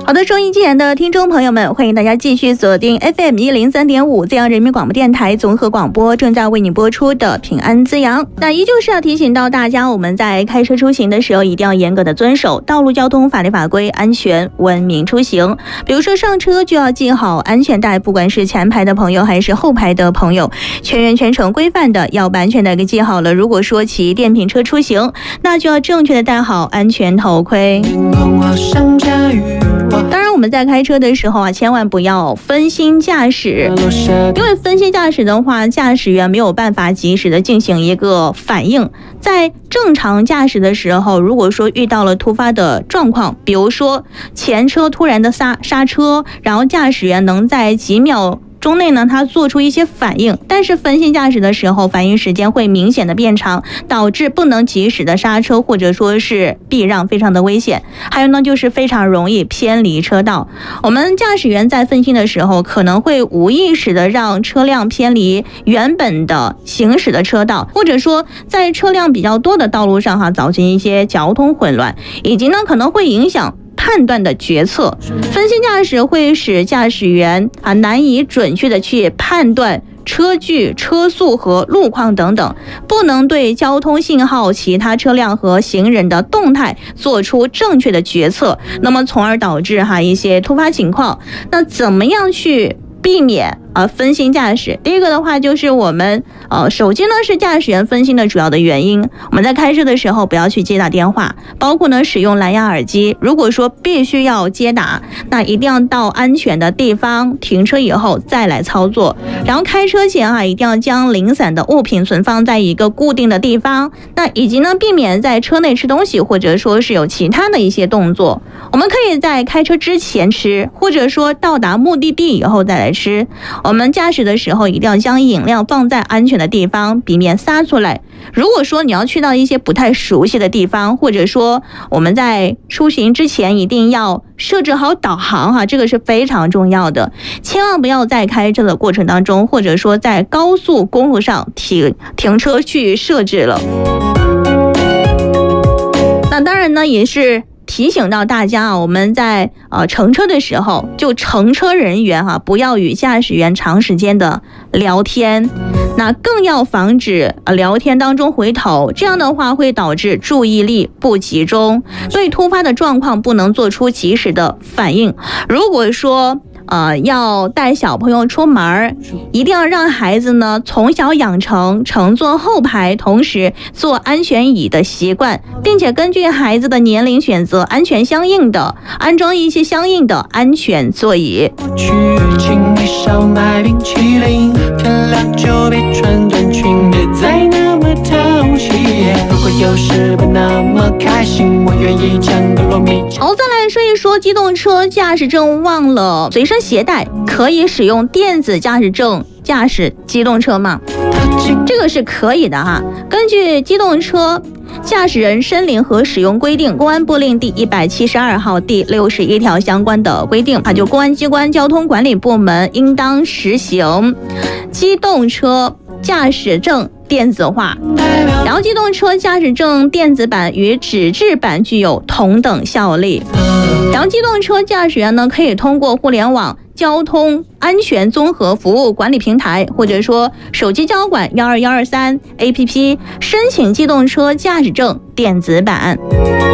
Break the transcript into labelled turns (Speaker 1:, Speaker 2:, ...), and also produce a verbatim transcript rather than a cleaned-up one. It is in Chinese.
Speaker 1: 好的，收音机前的听众朋友们，欢迎大家继续锁定 F M 一零三点五滋阳人民广播电台综合广播，正在为你播出的平安滋阳。那依旧是要提醒到大家，我们在开车出行的时候一定要严格的遵守道路交通法律法规，安全文明出行。比如说上车就要系好安全带，不管是前排的朋友还是后排的朋友，全员全程规范的要把安全带给系好了。如果说骑电瓶车出行，那就要正确的戴好安全头盔。当然我们在开车的时候啊，千万不要分心驾驶，因为分心驾驶的话，驾驶员没有办法及时的进行一个反应。在正常驾驶的时候，如果说遇到了突发的状况，比如说前车突然的刹刹车，然后驾驶员能在几秒中内呢，他做出一些反应，但是分心驾驶的时候，反应时间会明显的变长，导致不能及时的刹车或者说是避让，非常的危险。还有呢，就是非常容易偏离车道。我们驾驶员在分心的时候，可能会无意识的让车辆偏离原本的行驶的车道，或者说在车辆比较多的道路上哈，造成一些交通混乱，以及呢可能会影响判断的决策。分心驾驶会使驾驶员啊难以准确的去判断车距、车速和路况等等，不能对交通信号、其他车辆和行人的动态做出正确的决策，那么从而导致哈一些突发情况。那怎么样去避免呃分心驾驶？第一个的话就是我们呃手机呢是驾驶员分心的主要的原因。我们在开车的时候不要去接打电话，包括呢使用蓝牙耳机。如果说必须要接打，那一定要到安全的地方停车以后再来操作。然后开车前啊，一定要将零散的物品存放在一个固定的地方。那以及呢避免在车内吃东西，或者说是有其他的一些动作。我们可以在开车之前吃，或者说到达目的地以后再来吃。我们驾驶的时候一定要将饮料放在安全的地方，避免洒出来。如果说你要去到一些不太熟悉的地方，或者说我们在出行之前一定要设置好导航哈，这个是非常重要的。千万不要在开车的过程当中，或者说在高速公路上停停车去设置了。那当然呢，也是提醒到大家啊，我们在呃乘车的时候，就乘车人员哈、啊，不要与驾驶员长时间的聊天，那更要防止呃聊天当中回头，这样的话会导致注意力不集中，对突发的状况不能做出及时的反应。如果说呃，要带小朋友出门，一定要让孩子呢从小养成乘坐后排，同时坐安全椅的习惯，并且根据孩子的年龄选择安全相应的安装一些相应的安全座椅。请你少买冰淇淋，看了就别穿短裙，别再那么淘气。如果有时不那么开心，我愿意讲个糯米。好，再来说一说机动车驾驶证忘了随身携带，可以使用电子驾驶证驾驶机动车吗？这个是可以的哈。根据机动车驾驶人申领和使用规定，公安部令第一百七十二号第六十一条相关的规定，它就公安机关交通管理部门应当实行机动车驾驶证电子化，然后机动车驾驶证电子版与纸质版具有同等效力。然后机动车驾驶员呢，可以通过互联网交通安全综合服务管理平台，或者说手机交管幺二幺二三 A P P 申请机动车驾驶证电子版。